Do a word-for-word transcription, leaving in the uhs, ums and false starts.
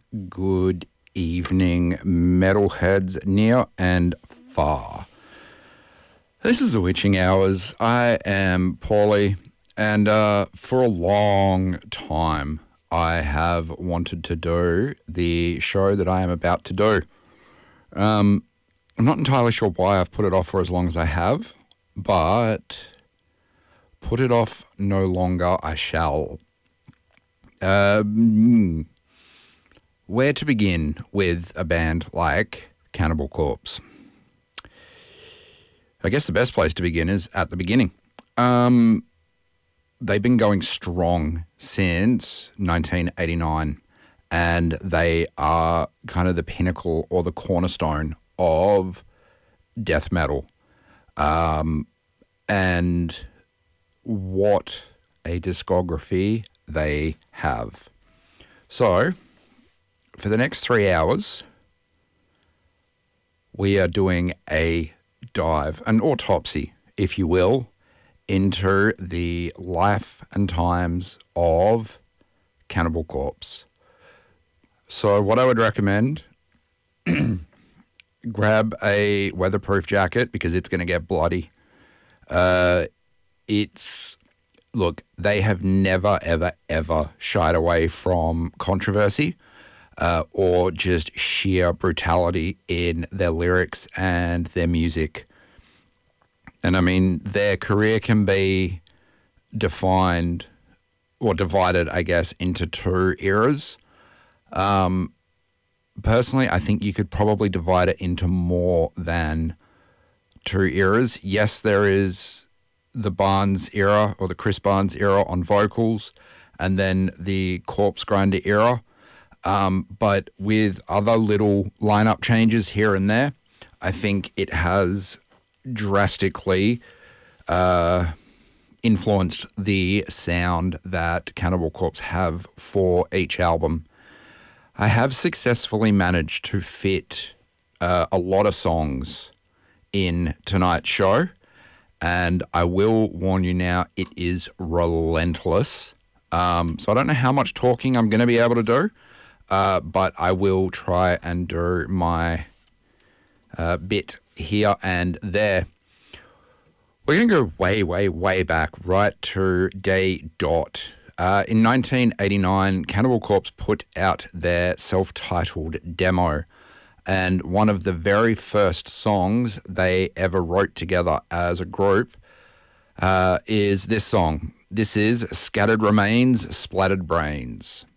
good evening, metalheads near and far. This is the Witching Hours. I am Paulie, and uh, for a long time, I have wanted to do the show that I am about to do. Um, I'm not entirely sure why I've put it off for as long as I have, but put it off no longer I shall. Um, where to begin with a band like Cannibal Corpse? I guess the best place to begin is at the beginning. Um, they've been going strong since nineteen eighty-nine, and they are kind of the pinnacle or the cornerstone of death metal. Um, and what a discography they have. So, for the next three hours, we are doing a dive, an autopsy, if you will, into the life and times of Cannibal Corpse. So what I would recommend, grab a weatherproof jacket because it's going to get bloody. Uh, it's, look, they have never, ever, ever shied away from controversy uh, or just sheer brutality in their lyrics and their music. And I mean, their career can be defined or divided, I guess, into two eras. Um, personally, I think you could probably divide it into more than two eras. Yes, there is the Barnes era or the Chris Barnes era on vocals, and then the Corpse Grinder era. Um, but with other little lineup changes here and there, I think it has drastically uh, influenced the sound that Cannibal Corpse have for each album. I have successfully managed to fit uh, a lot of songs in tonight's show, and I will warn you now, it is relentless. Um, so I don't know how much talking I'm going to be able to do, uh, but I will try and do my uh, bit here and there. We're going to go way, way, way back, right to day dot. Uh, in nineteen eighty-nine, Cannibal Corpse put out their self-titled demo, and one of the very first songs they ever wrote together as a group uh, is this song. This is Scattered Remains, Splattered Brains.